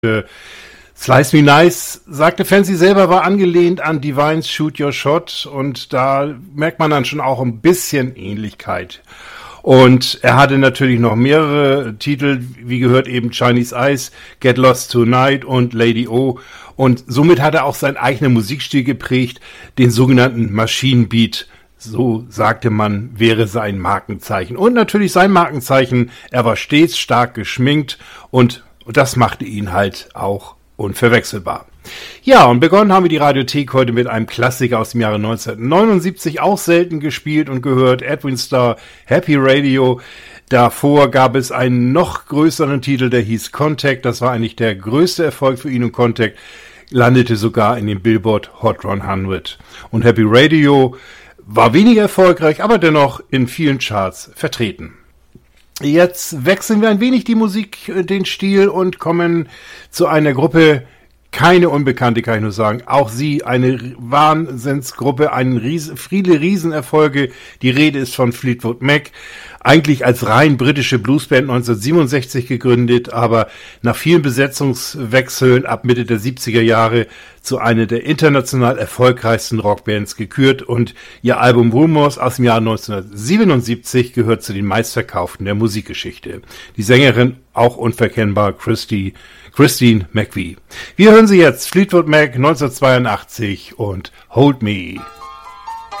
Slice Me Nice, sagte Fancy selber, war angelehnt an Divines Shoot Your Shot und da merkt man dann schon auch ein bisschen Ähnlichkeit. Und er hatte natürlich noch mehrere Titel, wie gehört eben Chinese Eyes, Get Lost Tonight und Lady O. Und somit hat er auch seinen eigenen Musikstil geprägt, den sogenannten Machine Beat. So sagte man, wäre sein Markenzeichen. Und natürlich sein Markenzeichen, er war stets stark geschminkt und das machte ihn halt auch unverwechselbar. Ja, und begonnen haben wir die Radiothek heute mit einem Klassiker aus dem Jahre 1979, auch selten gespielt und gehört, Edwin Starr, Happy Radio. Davor gab es einen noch größeren Titel, der hieß Contact. Das war eigentlich der größte Erfolg für ihn, und Contact landete sogar in den Billboard Hot 100. Und Happy Radio war weniger erfolgreich, aber dennoch in vielen Charts vertreten. Jetzt wechseln wir ein wenig die Musik, den Stil, und kommen zu einer Gruppe, keine Unbekannte, kann ich nur sagen. Auch sie, eine Wahnsinnsgruppe, viele Riesenerfolge. Die Rede ist von Fleetwood Mac. Eigentlich als rein britische Bluesband 1967 gegründet, aber nach vielen Besetzungswechseln ab Mitte der 70er Jahre zu einer der international erfolgreichsten Rockbands gekürt, und ihr Album Rumors aus dem Jahr 1977 gehört zu den meistverkauften der Musikgeschichte. Die Sängerin, auch unverkennbar, Christine McVie. Wir hören sie jetzt, Fleetwood Mac 1982 und Hold Me.